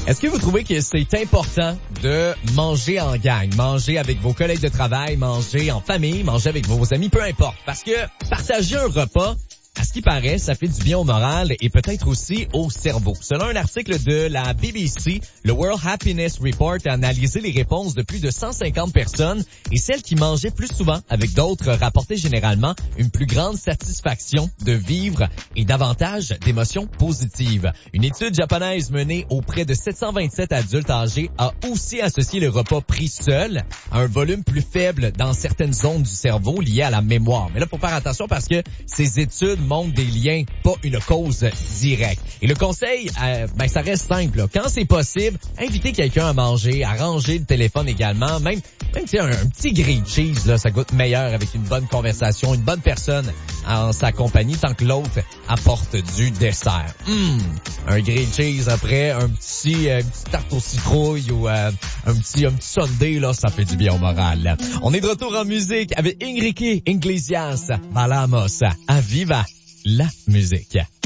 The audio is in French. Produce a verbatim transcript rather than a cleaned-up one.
Est-ce que vous trouvez que c'est important de manger en gang, manger avec vos collègues de travail, manger en famille, manger avec vos amis, peu importe? Parce que partager un repas, à ce qui paraît, ça fait du bien au moral et peut-être aussi au cerveau. Selon un article de la B B C, le World Happiness Report a analysé les réponses de plus de cent cinquante personnes et celles qui mangeaient plus souvent avec d'autres rapportaient généralement une plus grande satisfaction de vivre et davantage d'émotions positives. Une étude japonaise menée auprès de sept cent vingt-sept adultes âgés a aussi associé le repas pris seul à un volume plus faible dans certaines zones du cerveau liées à la mémoire. Mais là, faut faire attention parce que ces études montrent des liens, pas une cause directe. Et le conseil, euh, ben ça reste simple. Là. Quand c'est possible, invitez quelqu'un à manger, à ranger le téléphone également. Même, même tu sais, un, un petit grilled cheese, là, ça goûte meilleur avec une bonne conversation, une bonne personne en sa compagnie, tant que l'autre apporte du dessert. Mmh, un grilled cheese après, un petit, euh, une petite tarte aux citrouilles ou euh, un petit, un petit sundae, là, ça fait du bien au moral. Là. On est de retour en musique avec Enrique Iglesias, Balamos, à Viva la musique.